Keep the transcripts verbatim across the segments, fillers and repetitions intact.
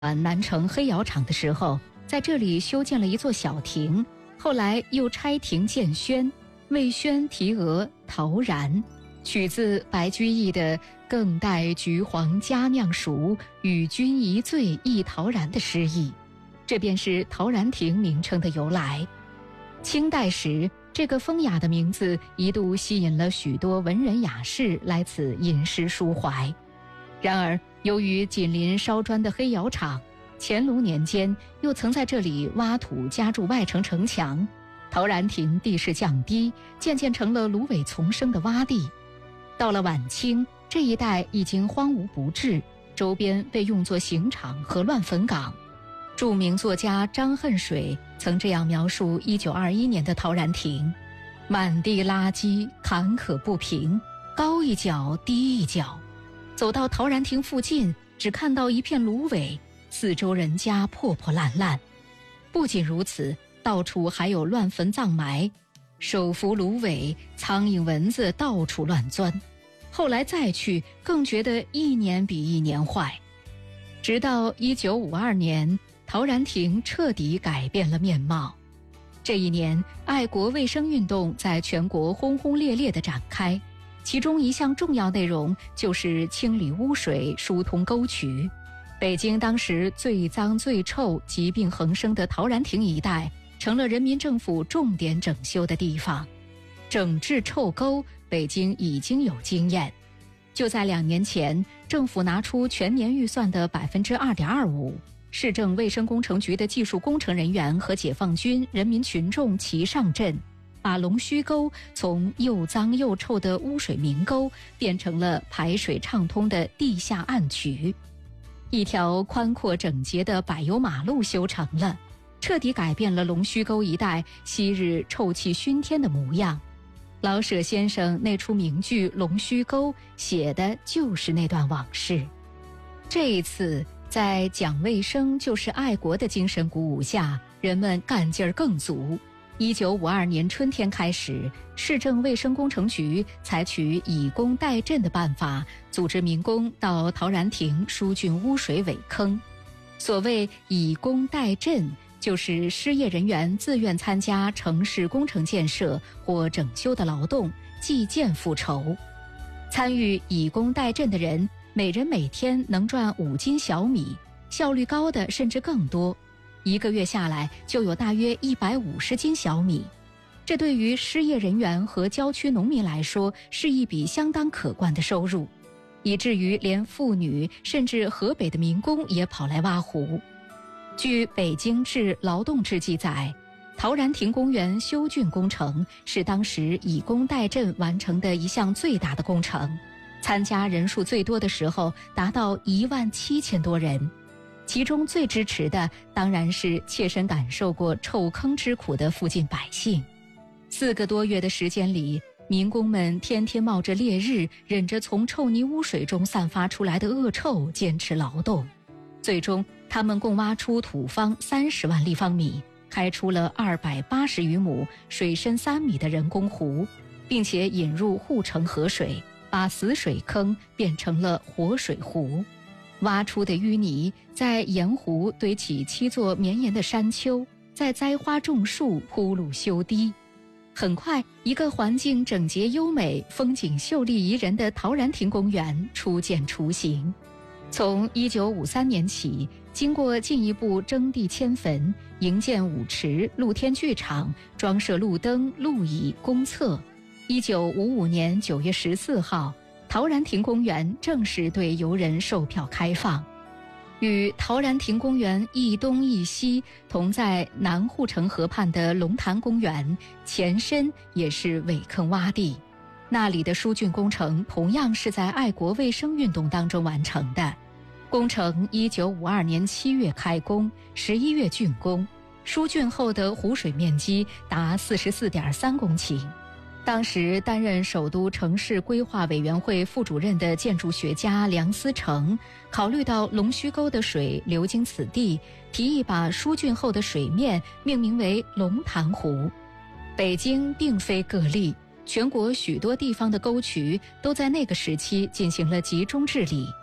南城黑窑厂的时候，在这里修建了一座小亭，后来又拆亭建轩，为轩题额陶然，取自白居易的“更待橘黄佳酿熟，与君一醉忆陶然”的诗意，这便是陶然亭名称的由来。清代时，这个风雅的名字一度吸引了许多文人雅士来此吟诗抒怀。然而，由于紧邻烧砖的黑窑厂，乾隆年间又曾在这里挖土加筑外城城墙，陶然亭地势降低，渐渐成了芦苇丛生的洼地。到了晚清，这一带已经荒芜不治，周边被用作刑场和乱坟岗。著名作家张恨水曾这样描述一九二一年的陶然亭：满地垃圾，坎坷不平，高一脚低一脚。走到陶然亭附近，只看到一片芦苇，四周人家破破烂烂。不仅如此，到处还有乱坟葬埋，手扶芦苇，苍蝇蚊子到处乱钻。后来再去，更觉得一年比一年坏。直到一九五二年，陶然亭彻底改变了面貌。这一年，爱国卫生运动在全国轰轰烈烈地展开，其中一项重要内容就是清理污水、疏通沟渠。北京当时最脏最臭、疾病横生的陶然亭一带，成了人民政府重点整修的地方。整治臭沟，北京已经有经验。就在两年前，政府拿出全年预算的百分之二点二五。市政卫生工程局的技术工程人员和解放军、人民群众齐上阵，把龙须沟从又脏又臭的污水明沟变成了排水畅通的地下暗渠。一条宽阔整洁的柏油马路修成了，彻底改变了龙须沟一带昔日臭气熏天的模样。老舍先生那出名剧《龙须沟》写的就是那段往事。这一次，在讲卫生就是爱国的精神鼓舞下，人们干劲儿更足。一九五二年春天开始，市政卫生工程局采取以工代赈的办法，组织民工到陶然亭疏浚污水苇坑。所谓以工代赈，就是失业人员自愿参加城市工程建设或整修的劳动，计件复酬。参与以工代赈的人，每人每天能赚五斤小米，效率高的甚至更多。一个月下来就有大约一百五十斤小米，这对于失业人员和郊区农民来说是一笔相当可观的收入，以至于连妇女甚至河北的民工也跑来挖湖。据《北京志·劳动志》记载，陶然亭公园修浚工程是当时以工代赈完成的一项最大的工程，参加人数最多的时候达到一万七千多人。其中最支持的当然是切身感受过臭坑之苦的附近百姓。四个多月的时间里，民工们天天冒着烈日，忍着从臭泥污水中散发出来的恶臭，坚持劳动。最终，他们共挖出土方三十万立方米，开出了二百八十余亩、水深三米的人工湖，并且引入护城河水，把死水坑变成了活水湖。挖出的淤泥在盐湖堆起七座绵延的山丘，再栽花种树，铺路修堤。很快，一个环境整洁优美、风景秀丽宜人的陶然亭公园初见雏形。从一九五三年起，经过进一步征地迁坟、营建舞池、露天剧场、装设路灯、路椅、公厕，一九五五年九月十四号，陶然亭公园正式对游人售票开放。与陶然亭公园一东一西同在南护城河畔的龙潭公园，前身也是苇坑洼地，那里的疏浚工程同样是在爱国卫生运动当中完成的。工程一九五二年七月开工，十一月竣工，疏浚后的湖水面积达四十四点三公顷。当时担任首都城市规划委员会副主任的建筑学家梁思成，考虑到龙须沟的水流经此地，提议把疏浚后的水面命名为龙潭湖。北京并非个例，全国许多地方的沟渠都在那个时期进行了集中治理。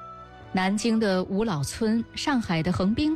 南京的五老村、上海的横滨